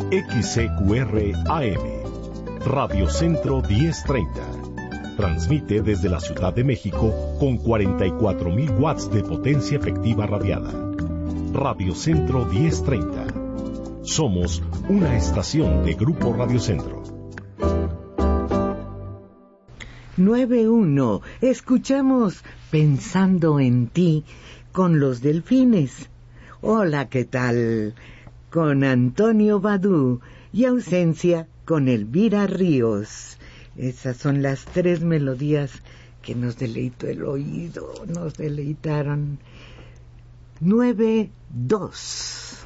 XCQR AM, Radio Centro 1030. Transmite desde la Ciudad de México con 44,000 watts de potencia efectiva radiada. Radio Centro 1030. Somos una estación de Grupo Radio Centro. 9-1. Escuchamos Pensando en ti con los Delfines. Hola, ¿qué tal? Con Antonio Badú y Ausencia con Elvira Ríos. Esas son las 3 melodías que nos deleitó el oído, nos deleitaron. 9-2.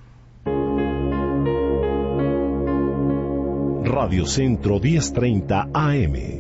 Radio Centro 1030 AM.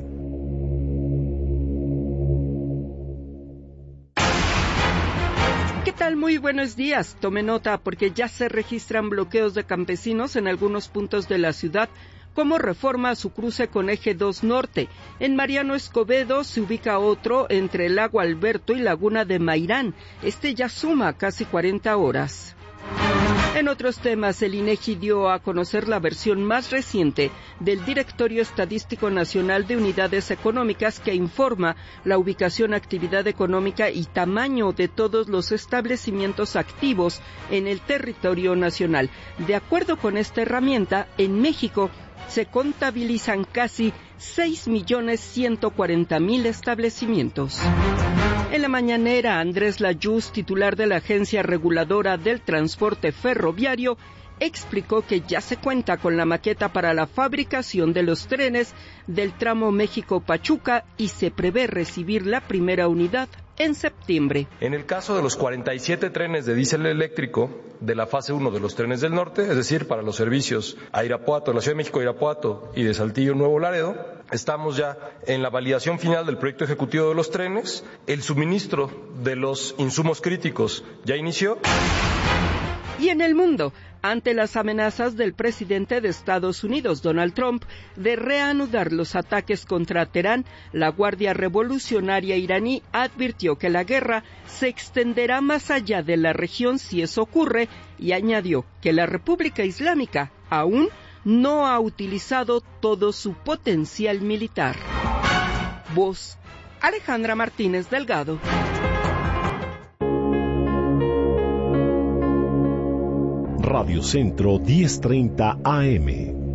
Muy buenos días. Tome nota porque ya se registran bloqueos de campesinos en algunos puntos de la ciudad, como Reforma a su cruce con Eje 2 Norte. En Mariano Escobedo se ubica otro entre Lago Alberto y Laguna de Mairán. Este ya suma casi 40 horas. En otros temas, el INEGI dio a conocer la versión más reciente del Directorio Estadístico Nacional de Unidades Económicas que informa la ubicación, actividad económica y tamaño de todos los establecimientos activos en el territorio nacional. De acuerdo con esta herramienta, en México se contabilizan casi 6.140.000 establecimientos. En la mañanera, Andrés Layuz, titular de la Agencia Reguladora del Transporte Ferroviario, explicó que ya se cuenta con la maqueta para la fabricación de los trenes del tramo México-Pachuca y se prevé recibir la primera unidad en septiembre. En el caso de los 47 trenes de diésel eléctrico de la fase 1 de los trenes del norte, es decir, para los servicios a Irapuato, la Ciudad de México a Irapuato y de Saltillo Nuevo Laredo, estamos ya en la validación final del proyecto ejecutivo de los trenes. El suministro de los insumos críticos ya inició. Y en el mundo, ante las amenazas del presidente de Estados Unidos, Donald Trump, de reanudar los ataques contra Teherán, la Guardia Revolucionaria iraní advirtió que la guerra se extenderá más allá de la región si eso ocurre y añadió que la República Islámica aún no ha utilizado todo su potencial militar. Voz: Alejandra Martínez Delgado. Radio Centro 1030 AM.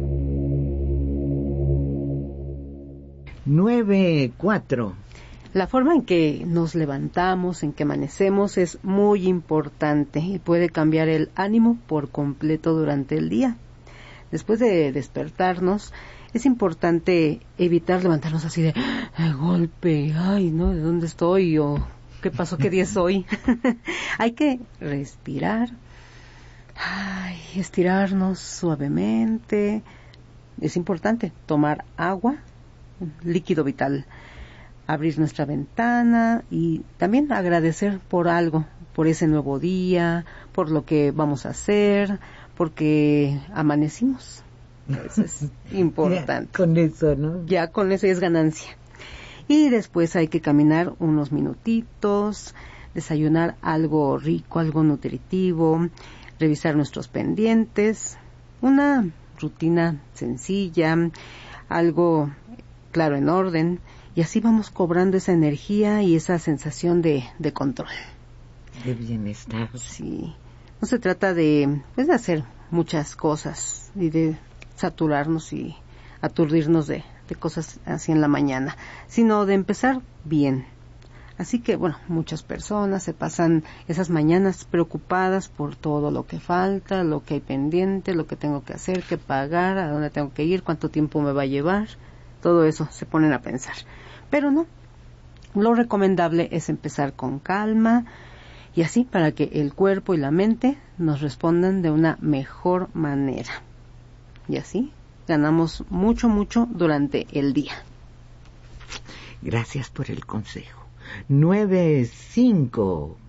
9-4. La forma en que nos levantamos, en que amanecemos, es muy importante y puede cambiar el ánimo por completo durante el día. Después de despertarnos, es importante evitar levantarnos así de golpe, ay, ¿no? ¿De dónde estoy? O ¿qué pasó? ¿Qué día es hoy? Hay que respirar. Ay, estirarnos suavemente. Es importante tomar agua, líquido vital, abrir nuestra ventana y también agradecer por algo, por ese nuevo día, por lo que vamos a hacer, porque amanecimos. Eso es importante. Ya, con eso, ¿no? Ya con eso es ganancia. Y después hay que caminar unos minutitos, desayunar algo rico, algo nutritivo, revisar nuestros pendientes, una rutina sencilla, algo claro en orden, y así vamos cobrando esa energía y esa sensación de control. De bienestar. Sí, no se trata de hacer muchas cosas y de saturarnos y aturdirnos de cosas así en la mañana, sino de empezar bien. Así que, bueno, muchas personas se pasan esas mañanas preocupadas por todo lo que falta, lo que hay pendiente, lo que tengo que hacer, qué pagar, a dónde tengo que ir, cuánto tiempo me va a llevar. Todo eso se ponen a pensar. Pero no, lo recomendable es empezar con calma y así para que el cuerpo y la mente nos respondan de una mejor manera. Y así ganamos mucho, mucho durante el día. Gracias por el consejo. 9-5.